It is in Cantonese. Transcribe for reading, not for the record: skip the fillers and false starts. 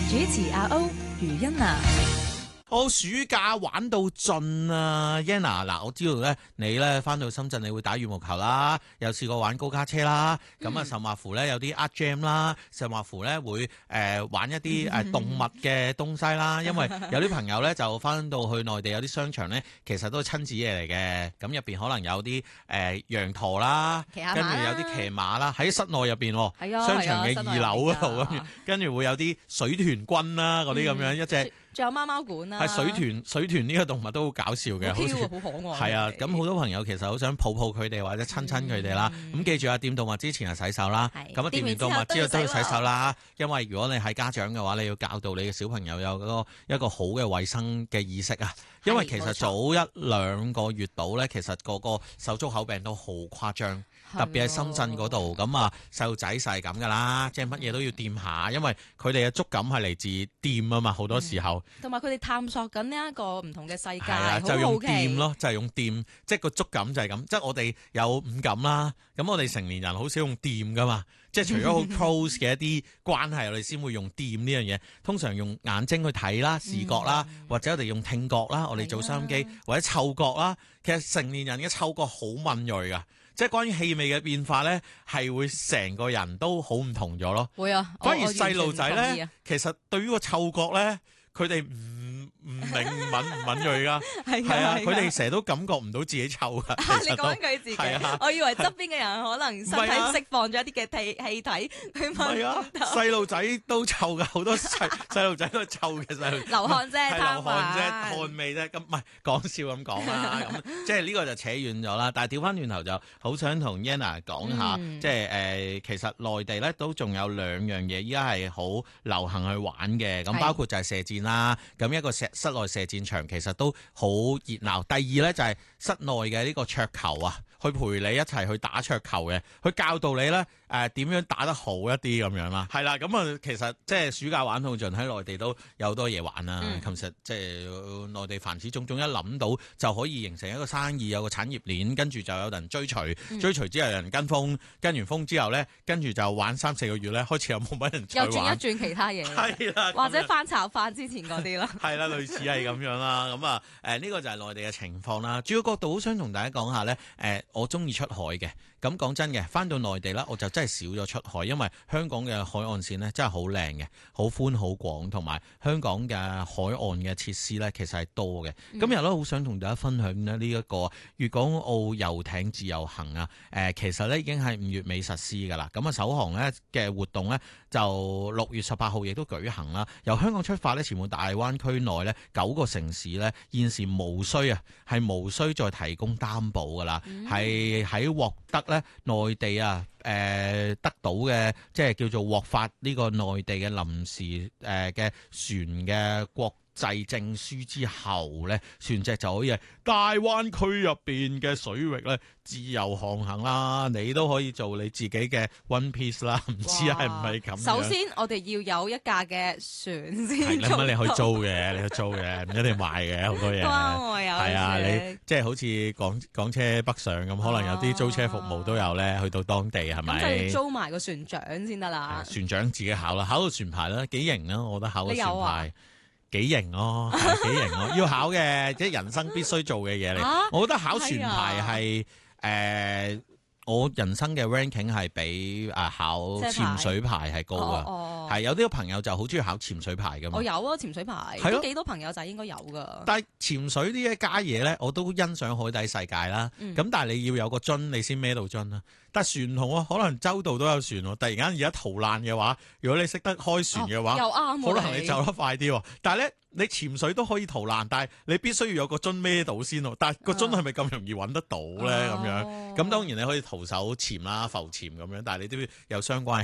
主持阿歐余欣娜。 我暑假玩到盡啊 Yana 嗱，我知道咧，你咧翻到深圳，你會打羽毛球啦，又試過玩高卡車啦，咁啊，甚或乎咧有啲 art jam 啦，甚或乎咧會玩一啲動物嘅東西啦，因為有啲朋友咧就翻到去內地有啲商場咧，其實都係親子嘢嚟嘅，咁入邊可能有啲羊駝啦，跟住有啲騎馬啦，喺室內入邊，商場嘅2樓嗰度，跟住會有啲水豚軍啦，嗰啲咁樣一隻。 仲有貓貓館啦， 係水豚呢個動物都好搞笑嘅，好似好可愛。 係啊，咁好多朋友其實好想抱抱佢哋或者親親佢哋啦。咁記住啊，掂動物之前係洗手啦。咁啊，掂完動物之後都要洗手啦。因為如果你係家長嘅話，你要教導你嘅小朋友有一個好嘅衛生嘅意識啊。因為其實早1-2個月度咧，其實個手足口病都好誇張。特別喺深圳嗰度，咁啊細路仔係咁噶啦，即係乜嘢都要掂下，因為佢哋嘅觸感係嚟自掂啊嘛，好多時候。 同埋佢哋探索緊呢一個唔同嘅世界， 啊、就用掂咯，就係用掂，即係個觸感就係咁。即係我哋有五感啦，咁我哋成年人好少用掂噶嘛，即係除咗好 close 嘅一啲關係，我哋先會用掂呢樣嘢。通常用眼睛去睇啦，視覺啦，或者我哋用聽覺啦，我哋做收音機或者嗅覺啦。其實成年人嘅嗅覺好敏銳噶。即係關於氣味嘅變化咧，係會成個人都好唔同咗咯。會啊，反而細路仔咧，其實對於個嗅覺咧，佢哋唔敏銳噶，係啊，佢哋成日都感覺唔到自己臭噶。 你講緊佢自己，我以為側邊嘅人可能身體釋放咗一啲嘅氣體，佢聞唔到。 細路仔都臭噶，好多細路仔都臭嘅細路。 流汗啫， 係流汗啫，汗味啫。咁唔係講笑咁講啦。咁即係呢個就扯遠咗啦。但係調翻轉頭就好想同 Yana 講下，即係其實內地咧都仲有2樣嘢，依家係好流行去玩嘅。咁包括就係射箭啦。咁一個室內射箭場其實都好熱鬧。第二咧就係室內嘅呢個桌球啊，去陪你一齊去打桌球嘅，去教導你咧點樣打得好一啲咁樣啦。係啦，咁啊其實即係暑假玩到盡，喺內地都有好多嘢玩啦。其實即係內地凡此種種一諗到就可以形成一個生意，有個產業鏈，跟住就有人追隨，追隨之後有人跟風，跟完風之後咧，跟住就玩3-4個月咧，開始又冇乜人再玩， 又轉一轉其他嘢，係啦，或者翻炒翻之前嗰啲啦， 係啦，類似係咁樣啦。咁啊呢個就係內地嘅情況啦。主要角度好想同大家講下咧，我中意出海嘅。咁講真嘅，翻到內地啦，我就真係少咗出海，因為香港嘅海岸線咧真係好靚嘅，好寬好廣，同埋香港嘅海岸嘅設施咧其實係多嘅。今日咧好想同大家分享咧呢一個粵港澳遊艇自由行啊，其實咧已經係5月尾實施噶啦。咁啊首航咧嘅活動咧就6月18號亦都舉行啦。由香港出發咧，前往大灣區內咧9個城市咧，現時無需再提供擔保噶啦，係喺獲得咧內地得到嘅，即係叫做獲發呢個內地嘅臨時嘅船嘅國際證書之後咧，船隻就可以喺大灣區入邊嘅水域咧自由航行啦。你都可以做你自己嘅 One Piece 啦，唔知係唔係咁樣？ 首先我哋要有一架嘅船先。 係咁樣，你可以租嘅，唔一定買嘅，好多嘢。係啊，你即係好似港車北上咁，可能有啲租車服務都有咧，去到當地係咪？ 咁就要租埋個船長先得啦。 船長自己考啦，考到船牌啦，幾型啊！我覺得考到船牌。幾型咯，幾型咯，要考嘅，即係人生必須做嘅嘢嚟。我覺得考船牌係我人生嘅 ranking 係比考潛水牌係高噶。係有啲朋友就好中意考潛水牌噶嘛。我有啊，潛水牌，都幾多朋友仔應該有噶。但係潛水呢一家嘢咧，我都欣賞海底世界啦。咁但係你要有個樽，你先孭到樽啦。但係船同可能周道都有船，突然間而家逃難嘅話，如果你識得開船嘅話，又啱，可能你走得快啲。但係咧，你潛水都可以逃難，但係你必須要有個樽孭到先。但係個樽係咪咁容易揾得到咧？咁樣咁當然你可以徒手潛啦、浮潛咁樣，但係你都要有相關